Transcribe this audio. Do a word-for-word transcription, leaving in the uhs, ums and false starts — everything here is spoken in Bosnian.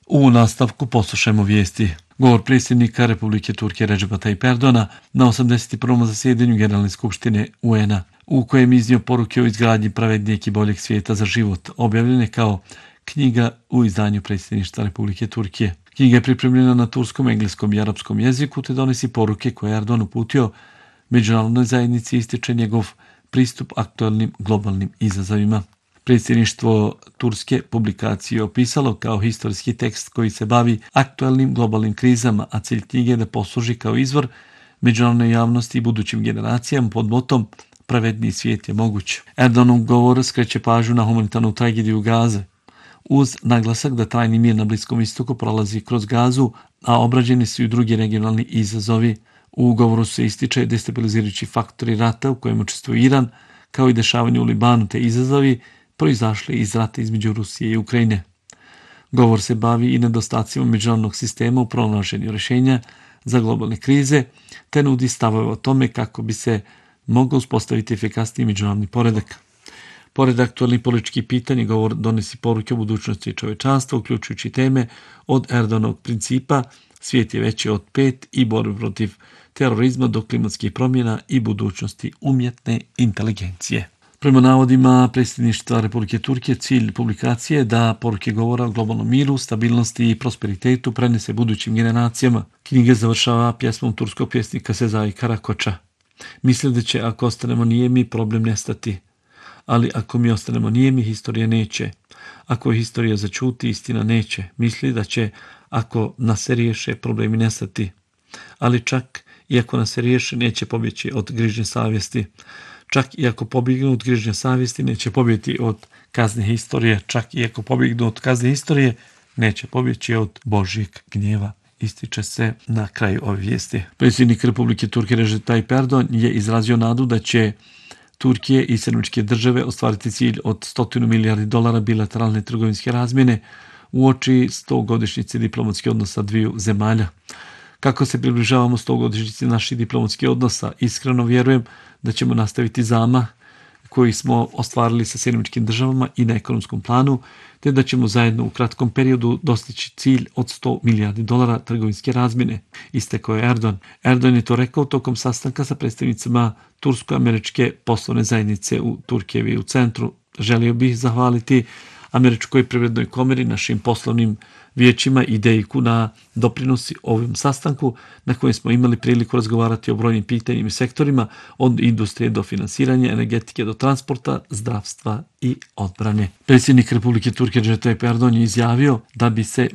U nastavku poslušajmo vijesti. Govor predsjednika Republike Turske Redžepa Tayyip Erdogana na osamdeset prvom zasjedanju Generalne skupštine U N-a, u kojem iznio poruke o izgradnji pravednijeg i boljeg svijeta za život, objavljene kao knjiga u izdanju predsjedništva Republike Turske. Knjiga je pripremljena na turskom, engleskom i arapskom jeziku te donosi poruke koje je Erdogan uputio međunarodnoj zajednici i ističe njegov pristup aktualnim globalnim izazovima. Predsjedništvo Turske publikaciju je opisalo kao historijski tekst koji se bavi aktualnim globalnim krizama, a cilj knjige je da posluži kao izvor međunarodnoj javnosti i budućim generacijama pod motom pravedniji svijet je moguć. Erdoganov govor skreće pažnju na humanitarnu tragediju Gaze, uz naglasak da trajni mir na Bliskom istoku prolazi kroz Gazu, a obrađeni su i drugi regionalni izazovi. U govoru se ističe destabilizirajući faktori rata u kojem učestvuje Iran, kao i dešavanje u Libanu te izazovi proizašli iz rata između Rusije i Ukrajine. Govor se bavi i nedostacima međunarodnog sistema u pronalaženju rješenja za globalne krize, te nudi stavove o tome kako bi se mogao uspostaviti efikasniji međunarodni poredak. Pored aktualnih političkih pitanja, govor donosi poruke o budućnosti čovečanstva, uključujući teme od Erdoganovog principa svijet je veći od pet i borbe protiv terorizma do klimatskih promjena i budućnosti umjetne inteligencije. Prema navodima predsjedništva Republike Turske, cilj publikacije je da poruke govora o globalnom miru, stabilnosti i prosperitetu prenese budućim generacijama. Knjiga završava pjesmom turskog pjesnika Sezai Karakoča. Misli da će ako ostanemo nijemi, problem nestati. Ali ako mi ostanemo nijemi, historija neće. Ako historija začuti, istina neće. Misli da će, ako nas se riješe, problemi nestati. Ali čak i ako nas se riješe, neće pobjeći od grižnje savjesti. Čak i ako pobjegnu od grižnje savjesti, neće pobjeti od kazne historije. Čak i ako pobjegnu od kazne historije, neće pobjeći od Božjeg gnjeva. Ističe se na kraju ove vijesti. Predsjednik Republike Turske Recep Tayyip Erdogan je izrazio nadu da će Turske i Sjedinjene Države ostvariti cilj od stotinu milijardi dolara bilateralne trgovinske razmjene uoči stogodišnjice diplomatskih odnosa dviju zemalja. Kako se približavamo stogodišnjici naših diplomatskih odnosa, iskreno vjerujem da ćemo nastaviti zamah koji smo ostvarili sa Sjedinjenim Državama i na ekonomskom planu, te da ćemo zajedno u kratkom periodu dostići cilj od sto milijardi dolara trgovinske razmjene, istekao je Erdogan. Erdogan je to rekao tokom sastanka sa predstavnicima tursko-američke poslovne zajednice u Turkevi u centru. Želio bih zahvaliti Američkoj privrednoj komori, našim poslovnim vijećima i Dejku na doprinosi ovom sastanku na kojem smo imali priliku razgovarati o brojnim pitanjima i sektorima od industrije do finansiranja, energetike do transporta, zdravstva i odbrane. Predsjednik Republike Turske Recep Tayyip Erdogan je izjavio da bi se